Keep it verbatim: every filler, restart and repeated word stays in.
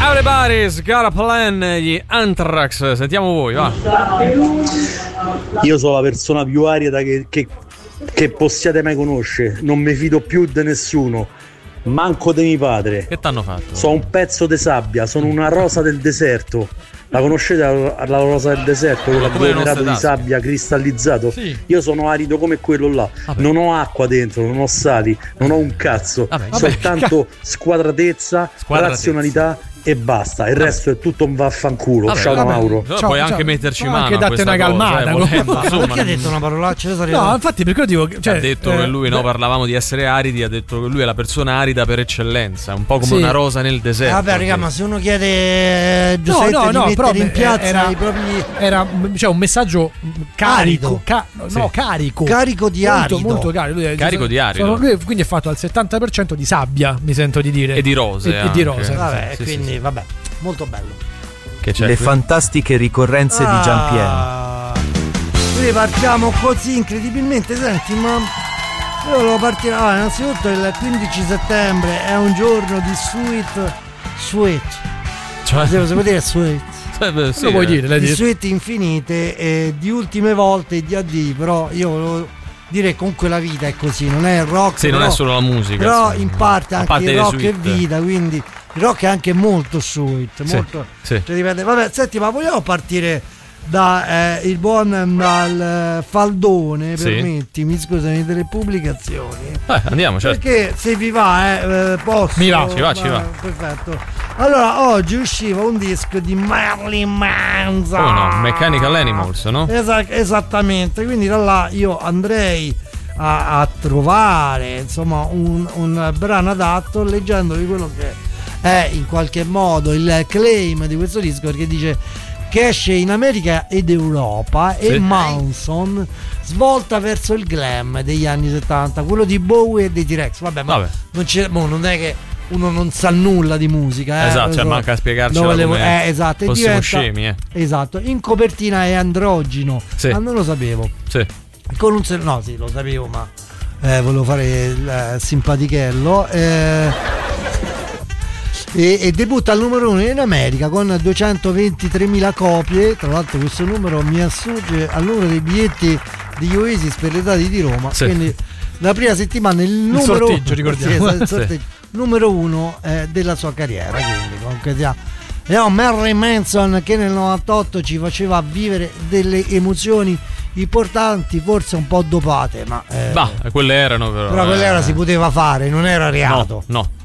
Everybody's got a plan, gli Anthrax. Sentiamo voi, va. Io sono la persona più arida che, che, che possiate mai conoscere. Non mi fido più di nessuno, manco di mio padre. Che t'hanno fatto? Sono un pezzo di sabbia, sono una rosa del deserto. La conoscete la, la rosa del deserto, quell'agglomerato di sabbia cristallizzato? Sì. Io sono arido come quello là. Vabbè. Non ho acqua dentro, non ho sali, non ho un cazzo. Vabbè, soltanto squadratezza, Squadratezza. razionalità e basta. Il resto è tutto un vaffanculo. Vabbè, ciao vabbè. Mauro. Ciao, Ciao, puoi ciao. anche metterci Può mano anche a darti questa una cosa, calmata, eh, comunque. volendo, Ma insomma, perché ha detto una parolaccia? Io sarei- No, infatti, perché io dico che, cioè, ha detto eh, che lui, no, beh, parlavamo di essere aridi, ha detto che lui è la persona arida per eccellenza, un po' come Sì. una rosa nel deserto. Vabbè, raga, ma se uno chiede eh, No, Giuseppe no, di no, però mettere in piazza era, i propri era cioè, un messaggio carico, Arido. ca- no, Sì. carico, carico di molto, arido. molto carico. Lui è- Carico di arido. sono- lui quindi è fatto al settanta per cento di sabbia, mi sento di dire, E di rose e, e di anche. rose. Vabbè, Sì, quindi sì, sì. vabbè, molto bello. Che c'è Le qui? fantastiche ricorrenze di Giampiero. Ah, Noi partiamo così incredibilmente. Senti, ma io volevo partire. Ah, innanzitutto il quindici settembre è un giorno di sweet sweet. Cioè, Se si può dire sweet. eh, beh, sì, Lo puoi eh. dire, lei Di dice. suite infinite e di ultime volte di addii, però io volevo dire che comunque la vita è così, non è il rock, Sì, non però, è solo la musica. però sì. in parte A anche parte il le rock è suite. vita, quindi il rock è anche molto sweet, Sì, molto sì. cioè, dipende. Vabbè, senti, ma vogliamo partire da eh, il buon dal eh, Faldone, Sì. permettimi, scusami, delle pubblicazioni. Eh, andiamo, certo. Perché se vi va, eh, eh, posso. Mi va, ci va, ci va. Perfetto. Allora, oggi usciva un disco di Marilyn Manson. Oh no, Mechanical Animals, no? Esa- esattamente, quindi da là io andrei a, a trovare insomma un, un brano adatto leggendovi quello che è in qualche modo il claim di questo disco, perché dice che esce in America ed Europa Sì. e Manson svolta verso il glam degli anni settanta, quello di Bowie e dei T-Rex. Vabbè, ma Vabbè. non, c'è, mo, non è che uno non sa nulla di musica, eh? Esatto, cioè Lo so. manca a spiegarcela Dove le- come eh, esatto, e fossimo diventa- scemi, eh. Esatto, in copertina è androgino, Sì. ma non lo sapevo. Sì. Con un sel- no, sì, lo sapevo, ma eh, volevo fare il eh, simpatichello. Eh, e, e debutta al numero uno in America con duecentoventitremila copie. Tra l'altro questo numero mi assurge al numero dei biglietti di Oasis per l'estate di Roma. Sì. Quindi la prima settimana il numero sorteggio, ricordiamo. Sì, esatto, il sorteggio. Numero uno eh, della sua carriera. Quindi comunque sia. Vediamo Marilyn Manson che nel novantotto ci faceva vivere delle emozioni importanti, forse un po' dopate, ma eh, Bah, quelle erano però. però quella eh. era si poteva fare, non era reato. No, no.